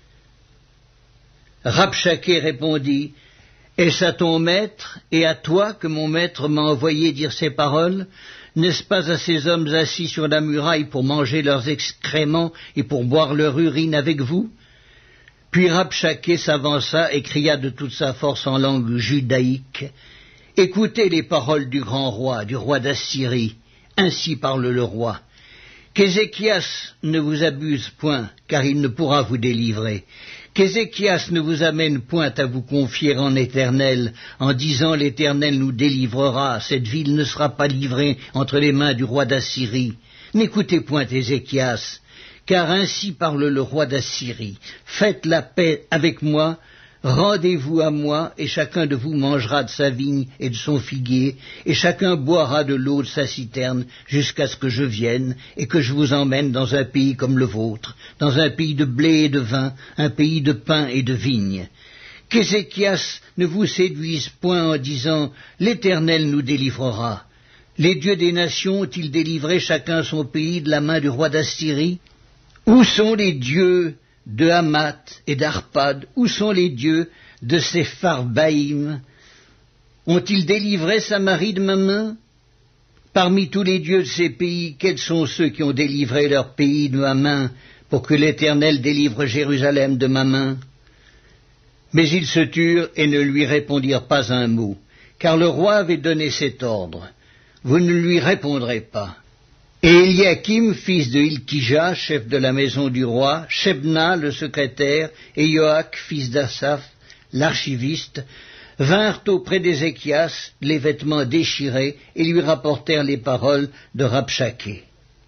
Rabshakeh répondit, est-ce à ton maître et à toi que mon maître m'a envoyé dire ces paroles? N'est-ce pas à ces hommes assis sur la muraille pour manger leurs excréments et pour boire leur urine avec vous? Puis Rabshakeh s'avança et cria de toute sa force en langue judaïque, écoutez les paroles du grand roi, du roi d'Assyrie, ainsi parle le roi. Qu'Ézéchias ne vous abuse point, car il ne pourra vous délivrer. Qu'Ézéchias ne vous amène point à vous confier en l'Éternel, en disant l'Éternel nous délivrera, cette ville ne sera pas livrée entre les mains du roi d'Assyrie. N'écoutez point Ézéchias, car ainsi parle le roi d'Assyrie. Faites la paix avec moi, rendez-vous à moi, et chacun de vous mangera de sa vigne et de son figuier, et chacun boira de l'eau de sa citerne, jusqu'à ce que je vienne, et que je vous emmène dans un pays comme le vôtre, dans un pays de blé et de vin, un pays de pain et de vigne. Qu'Ézéchias ne vous séduise point en disant « L'Éternel nous délivrera ». Les dieux des nations ont-ils délivré chacun son pays de la main du roi d'Assyrie? Où sont les dieux de Hamath et d'Arpad? Où sont les dieux de Sepharvaïm? Ont-ils délivré Samarie de ma main? Parmi tous les dieux de ces pays, quels sont ceux qui ont délivré leur pays de ma main, pour que l'Éternel délivre Jérusalem de ma main? Mais ils se turent et ne lui répondirent pas un mot, car le roi avait donné cet ordre. Vous ne lui répondrez pas. Et Éliakim, fils de Hilkija, chef de la maison du roi, Shebna, le secrétaire, et Yoach, fils d'Asaph, l'archiviste, vinrent auprès d'Ézéchias, les vêtements déchirés, et lui rapportèrent les paroles de Rabshakeh.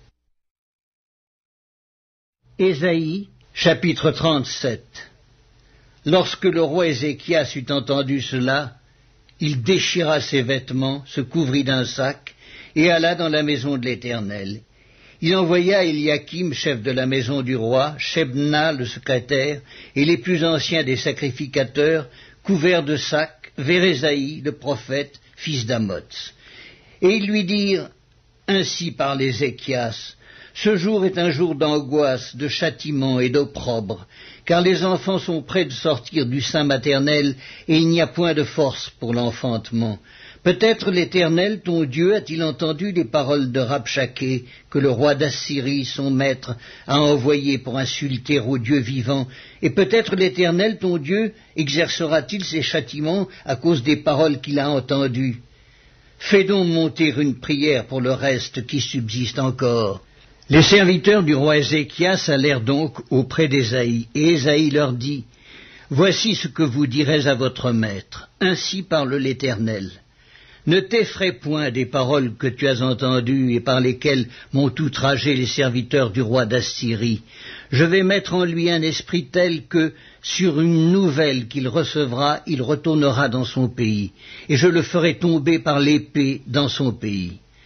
Ésaïe, chapitre 37. Lorsque le roi Ézéchias eut entendu cela, il déchira ses vêtements, se couvrit d'un sac, et alla dans la maison de l'Éternel. Il envoya Éliakim, chef de la maison du roi, Shebna, le secrétaire, et les plus anciens des sacrificateurs, couverts de sacs, vers Ésaïe, le prophète, fils d'Amoz. Et ils lui dirent, ainsi parle Ézéchias, ce jour est un jour d'angoisse, de châtiment et d'opprobre, car les enfants sont près de sortir du sein maternel, et il n'y a point de force pour l'enfantement. Peut-être l'Éternel, ton Dieu, a-t-il entendu les paroles de Rabshakeh, que le roi d'Assyrie, son maître, a envoyé pour insulter au Dieu vivant, et peut-être l'Éternel, ton Dieu, exercera-t-il ses châtiments à cause des paroles qu'il a entendues. Fais donc monter une prière pour le reste qui subsiste encore. Les serviteurs du roi Ézéchias allèrent donc auprès d'Ésaïe, et Ésaïe leur dit, « Voici ce que vous direz à votre maître, ainsi parle l'Éternel. Ne t'effraie point des paroles que tu as entendues et par lesquelles m'ont outragé les serviteurs du roi d'Assyrie. Je vais mettre en lui un esprit tel que, sur une nouvelle qu'il recevra, il retournera dans son pays, et je le ferai tomber par l'épée dans son pays. »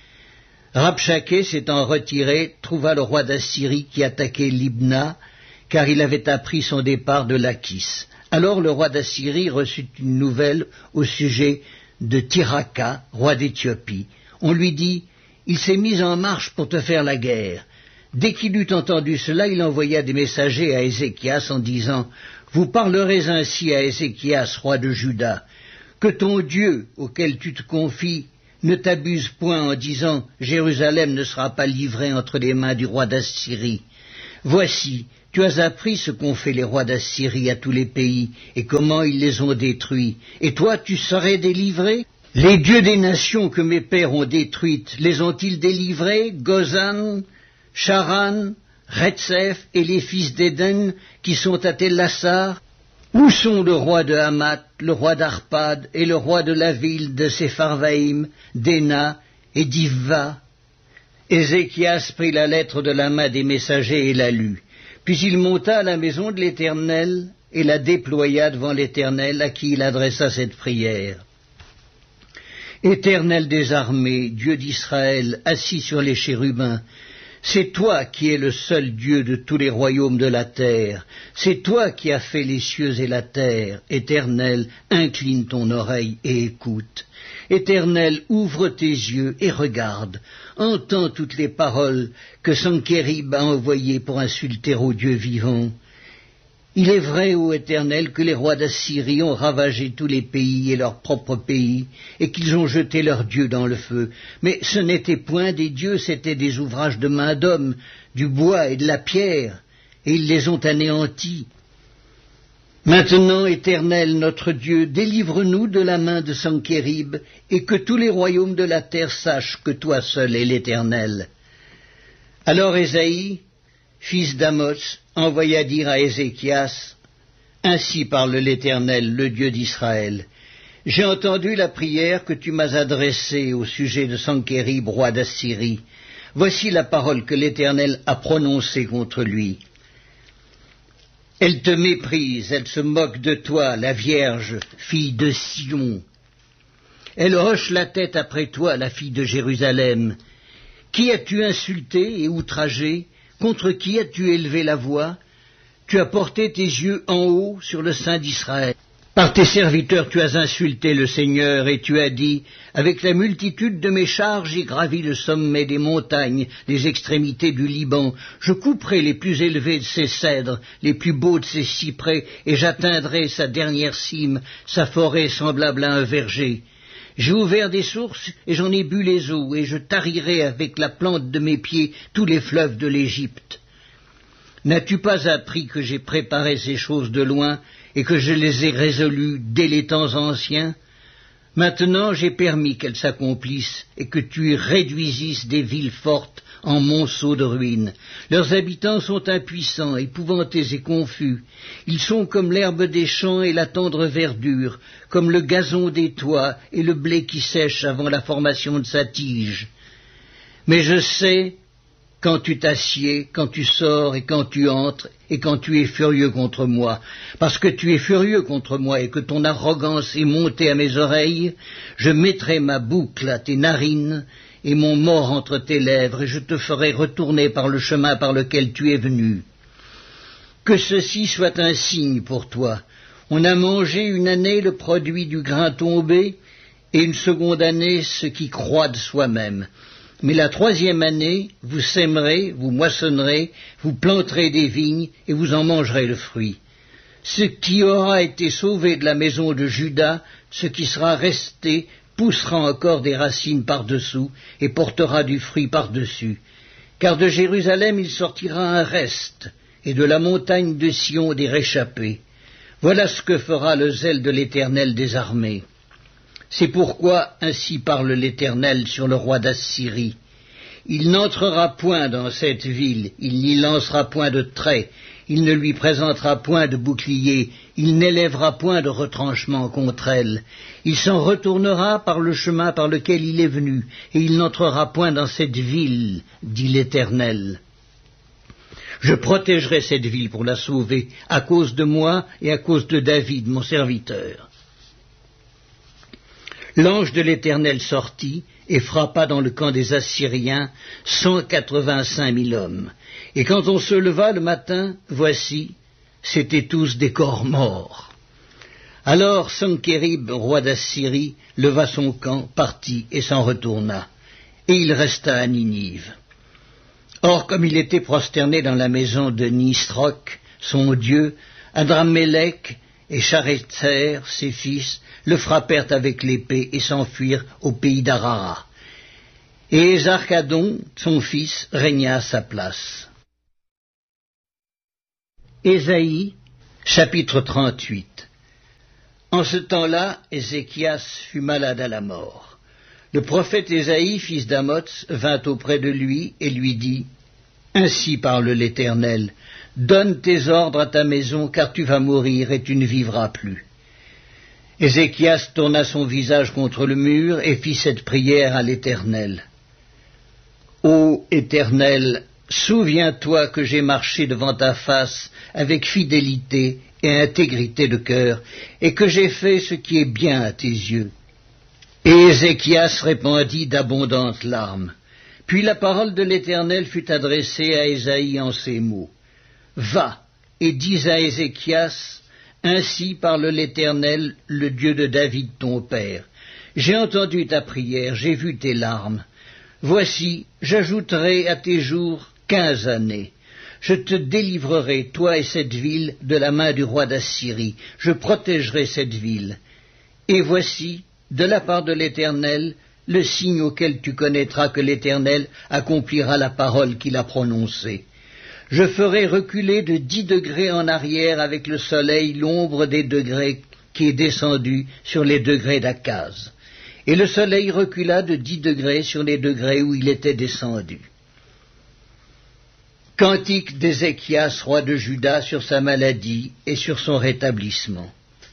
Rabshakeh, s'étant retiré, trouva le roi d'Assyrie qui attaquait Libna, car il avait appris son départ de Lachis. Alors le roi d'Assyrie reçut une nouvelle au sujet de Tirhaka, roi d'Éthiopie. On lui dit « Il s'est mis en marche pour te faire la guerre ». Dès qu'il eut entendu cela, il envoya des messagers à Ézéchias en disant « Vous parlerez ainsi à Ézéchias, roi de Juda, que ton Dieu, auquel tu te confies, ne t'abuse point en disant « Jérusalem ne sera pas livrée entre les mains du roi d'Assyrie ». Voici, tu as appris ce qu'ont fait les rois d'Assyrie à tous les pays, et comment ils les ont détruits. Et toi, tu serais délivré? Les dieux des nations que mes pères ont détruites, les ont-ils délivrés? Gozan, Charan, Retsef et les fils d'Éden qui sont à Tel-Assar? Où sont le roi de Hamath, le roi d'Arpad et le roi de la ville de Sepharvaïm, d'Ena et d'Ivva? Ézéchias prit la lettre de la main des messagers et la lut. Puis il monta à la maison de l'Éternel et la déploya devant l'Éternel à qui il adressa cette prière. Éternel des armées, Dieu d'Israël, assis sur les chérubins, c'est toi qui es le seul Dieu de tous les royaumes de la terre. C'est toi qui as fait les cieux et la terre. Éternel, incline ton oreille et écoute. Éternel, ouvre tes yeux et regarde. Entends toutes les paroles que Sankérib a envoyées pour insulter au Dieu vivant. Il est vrai, ô Éternel, que les rois d'Assyrie ont ravagé tous les pays et leur propre pays, et qu'ils ont jeté leurs dieux dans le feu. Mais ce n'étaient point des dieux, c'étaient des ouvrages de main d'homme, du bois et de la pierre, et ils les ont anéantis. Maintenant, Éternel, notre Dieu, délivre-nous de la main de Sankérib, et que tous les royaumes de la terre sachent que toi seul es l'Éternel. Alors Ésaïe, fils d'Amos, envoya dire à Ézéchias, « Ainsi parle l'Éternel, le Dieu d'Israël. J'ai entendu la prière que tu m'as adressée au sujet de Sankérib, roi d'Assyrie. Voici la parole que l'Éternel a prononcée contre lui. Elle te méprise, elle se moque de toi, la Vierge, fille de Sion. Elle hoche la tête après toi, la fille de Jérusalem. Qui as-tu insulté et outragé? Contre qui as-tu élevé la voix? Tu as porté tes yeux en haut sur le sein d'Israël. Par tes serviteurs tu as insulté le Seigneur, et tu as dit, avec la multitude de mes chars, j'ai gravi le sommet des montagnes, les extrémités du Liban. Je couperai les plus élevés de ses cèdres, les plus beaux de ses cyprès, et j'atteindrai sa dernière cime, sa forêt semblable à un verger. J'ai ouvert des sources et j'en ai bu les eaux, et je tarirai avec la plante de mes pieds tous les fleuves de l'Égypte. N'as-tu pas appris que j'ai préparé ces choses de loin et que je les ai résolues dès les temps anciens? Maintenant j'ai permis qu'elles s'accomplissent et que tu réduisisses des villes fortes en monceaux de ruines. Leurs habitants sont impuissants, épouvantés et confus. Ils sont comme l'herbe des champs et la tendre verdure, comme le gazon des toits et le blé qui sèche avant la formation de sa tige. Mais je sais quand tu t'assieds, quand tu sors et quand tu entres, et quand tu es furieux contre moi. Parce que tu es furieux contre moi et que ton arrogance est montée à mes oreilles, je mettrai ma boucle à tes narines et mon mors entre tes lèvres, et je te ferai retourner par le chemin par lequel tu es venu. Que ceci soit un signe pour toi. On a mangé une année le produit du grain tombé, et une seconde année ce qui croît de soi-même. Mais la troisième année, vous sèmerez, vous moissonnerez, vous planterez des vignes, et vous en mangerez le fruit. Ce qui aura été sauvé de la maison de Juda, ce qui sera resté, poussera encore des racines par-dessous, et portera du fruit par-dessus. Car de Jérusalem il sortira un reste, et de la montagne de Sion des réchappés. Voilà ce que fera le zèle de l'Éternel des armées. C'est pourquoi ainsi parle l'Éternel sur le roi d'Assyrie. Il n'entrera point dans cette ville, il n'y lancera point de trait, il ne lui présentera point de bouclier, il n'élèvera point de retranchement contre elle. Il s'en retournera par le chemin par lequel il est venu, et il n'entrera point dans cette ville, dit l'Éternel. Je protégerai cette ville pour la sauver, à cause de moi et à cause de David, mon serviteur. L'ange de l'Éternel sortit, et frappa dans le camp des Assyriens 185 000 hommes. Et quand on se leva le matin, voici, c'étaient tous des corps morts. Alors Sankérib, roi d'Assyrie, leva son camp, partit et s'en retourna, et il resta à Ninive. Or, comme il était prosterné dans la maison de Nisroch, son dieu, Adrammelech et Charétzer, ses fils, le frappèrent avec l'épée et s'enfuirent au pays d'Arara. Et Esarhadon, son fils, régna à sa place. Ésaïe, chapitre 38. En ce temps-là, Ézéchias fut malade à la mort. Le prophète Ésaïe, fils d'Amoz, vint auprès de lui et lui dit « Ainsi parle l'Éternel, donne tes ordres à ta maison, car tu vas mourir et tu ne vivras plus. » Ézéchias tourna son visage contre le mur et fit cette prière à l'Éternel. « Ô Éternel, souviens-toi que j'ai marché devant ta face avec fidélité et intégrité de cœur, et que j'ai fait ce qui est bien à tes yeux. » Et Ézéchias répandit d'abondantes larmes. Puis la parole de l'Éternel fut adressée à Ésaïe en ces mots. « Va, et dis à Ézéchias, ainsi parle l'Éternel, le Dieu de David ton père. J'ai entendu ta prière, j'ai vu tes larmes. Voici, j'ajouterai à tes jours 15 années. Je te délivrerai, toi et cette ville, de la main du roi d'Assyrie. Je protégerai cette ville. Et voici, de la part de l'Éternel, le signe auquel tu connaîtras que l'Éternel accomplira la parole qu'il a prononcée. Je ferai reculer de 10 degrés en arrière avec le soleil l'ombre des degrés qui est descendu sur les degrés d'Akaz. Et le soleil recula de 10 degrés sur les degrés où il était descendu. Cantique d'Ézéchias, roi de Juda, sur sa maladie et sur son rétablissement.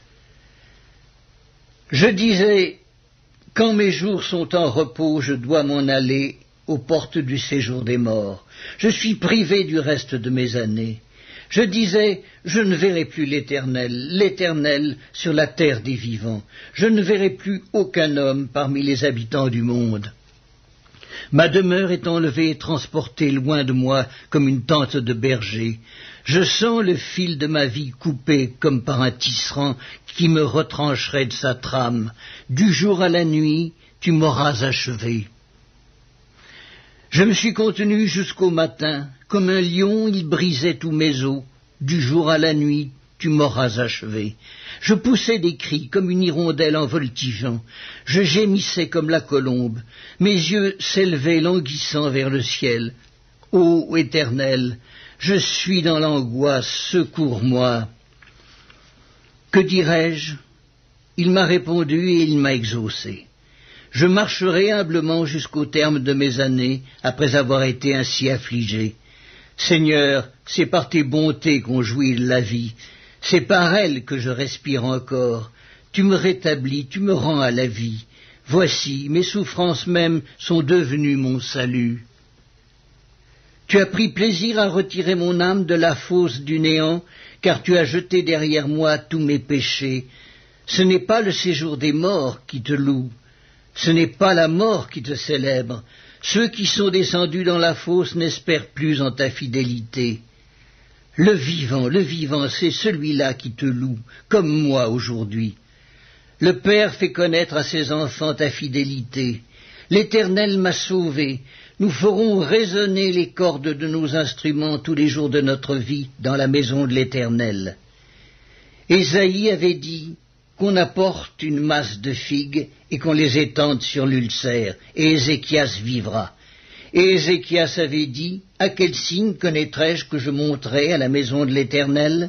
Je disais, quand mes jours sont en repos, je dois m'en aller aux portes du séjour des morts. Je suis privé du reste de mes années. Je disais, je ne verrai plus l'Éternel sur la terre des vivants. Je ne verrai plus aucun homme parmi les habitants du monde. Ma demeure est enlevée et transportée loin de moi comme une tente de berger. Je sens le fil de ma vie coupé comme par un tisserand qui me retrancherait de sa trame. Du jour à la nuit, tu m'auras achevé. Je me suis contenu jusqu'au matin. Comme un lion, il brisait tous mes os. Du jour à la nuit, tu m'auras achevé. Je poussais des cris comme une hirondelle en voltigeant. Je gémissais comme la colombe. Mes yeux s'élevaient languissant vers le ciel. Ô Éternel, je suis dans l'angoisse, secours-moi. Que dirais-je? Il m'a répondu et il m'a exaucé. Je marcherai humblement jusqu'au terme de mes années, après avoir été ainsi affligé. Seigneur, c'est par tes bontés qu'on jouit de la vie. C'est par elles que je respire encore. Tu me rétablis, tu me rends à la vie. Voici, mes souffrances mêmes sont devenues mon salut. Tu as pris plaisir à retirer mon âme de la fosse du néant, car tu as jeté derrière moi tous mes péchés. Ce n'est pas le séjour des morts qui te loue, ce n'est pas la mort qui te célèbre. Ceux qui sont descendus dans la fosse n'espèrent plus en ta fidélité. Le vivant, c'est celui-là qui te loue, comme moi aujourd'hui. Le Père fait connaître à ses enfants ta fidélité. L'Éternel m'a sauvé. Nous ferons résonner les cordes de nos instruments tous les jours de notre vie dans la maison de l'Éternel. Ésaïe avait dit qu'on apporte une masse de figues et qu'on les étende sur l'ulcère, et Ézéchias vivra. Et Ézéchias avait dit, à quel signe connaîtrai-je que je monterai à la maison de l'Éternel?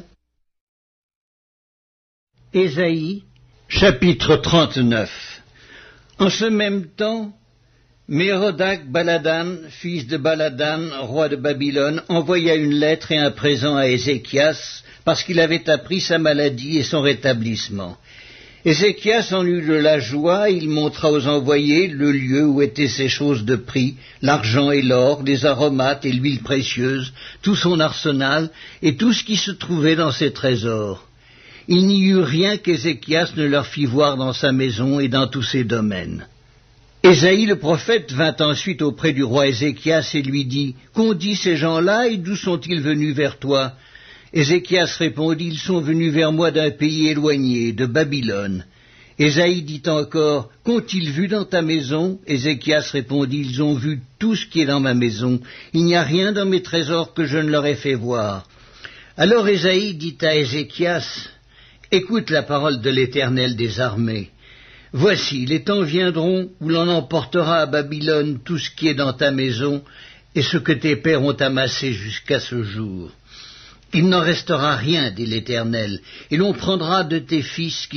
Ésaïe, chapitre 39. En ce même temps, Mérodach Baladan, fils de Baladan, roi de Babylone, envoya une lettre et un présent à Ézéchias, parce qu'il avait appris sa maladie et son rétablissement. Ézéchias en eut de la joie, il montra aux envoyés le lieu où étaient ses choses de prix, l'argent et l'or, les aromates et l'huile précieuse, tout son arsenal et tout ce qui se trouvait dans ses trésors. Il n'y eut rien qu'Ézéchias ne leur fit voir dans sa maison et dans tous ses domaines. Ésaïe le prophète vint ensuite auprès du roi Ézéchias et lui dit, « Qu'ont dit ces gens-là et d'où sont-ils venus vers toi ?» Ézéchias répondit, « Ils sont venus vers moi d'un pays éloigné, de Babylone. » Ésaïe dit encore, « Qu'ont-ils vu dans ta maison ?» Ézéchias répondit, « Ils ont vu tout ce qui est dans ma maison. Il n'y a rien dans mes trésors que je ne leur ai fait voir. » Alors Ésaïe dit à Ézéchias, « Écoute la parole de l'Éternel des armées. Voici, les temps viendront où l'on emportera à Babylone tout ce qui est dans ta maison et ce que tes pères ont amassé jusqu'à ce jour. Il n'en restera rien, dit l'Éternel, et l'on prendra de tes fils